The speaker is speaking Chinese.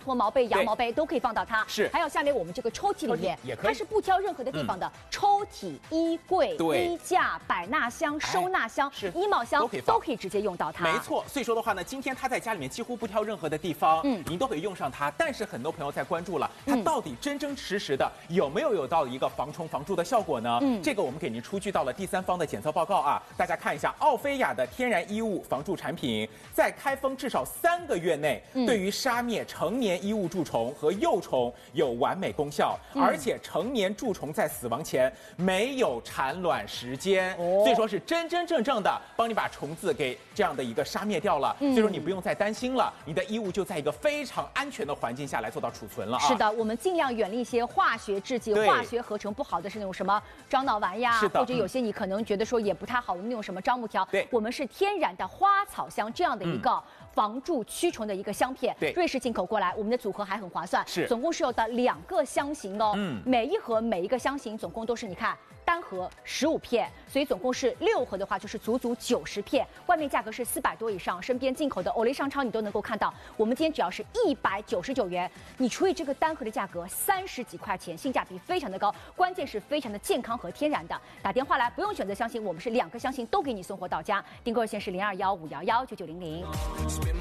脱毛被、羊毛被都可以放到它。 是， 还有下面我们这个抽屉里面， 也可以， 它是不挑任何的地方的，抽屉、衣柜、衣架、百纳箱、收纳箱、衣帽箱都可以直接用到它。 没错，所以说的话呢，今天它在家里面几乎不挑任何的地方，您都可以用上它。但是很多朋友在关注了，它到底真真实实的有没有到一个防虫防蛀的效果呢？这个我们给您出具到了第三方的检测报告啊，大家看一下，奥菲亚的天然衣物防蛀产品，在开封至少3个月内，对于杀灭成年衣物蛀虫和幼虫有完美功效，而且成年蛀虫在死亡前没有产卵时间，所以说是真真正正的帮你把虫子给这样的一个杀灭掉了，所以说你不用再担心了，你的衣物就在一个非常安全的环境下来做到储存了啊。 是的，我们尽量远离一些化学制剂、化学合成不好的是那种什么樟脑丸呀，或者有些你可能觉得说也不太好的那种什么樟木条，我们是天然的花草香这样的一个防蛀驱虫的一个香片，瑞士进口过来，我们的组合还很划算，总共是有的2个香型哦，每一盒每一个香型总共都是你看。单盒15片，所以总共是6盒的话，就是足足90片。外面价格是400多以上，身边进口的欧蕾商超你都能够看到。我们今天只要是199元，你除以这个单盒的价格30几块钱，性价比非常的高，关键是非常的健康和天然的。打电话来不用选择香型，我们是2个香型都给你送货到家。订购热线是0215119900。